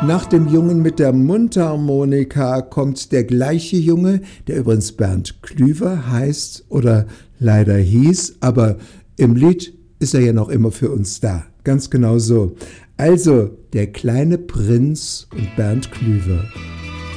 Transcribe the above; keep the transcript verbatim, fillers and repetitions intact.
Nach dem Jungen mit der Mundharmonika kommt der gleiche Junge, der übrigens Bernd Klüver heißt oder leider hieß, aber im Lied ist er ja noch immer für uns da. Ganz genau so. Also, der kleine Prinz und Bernd Klüver.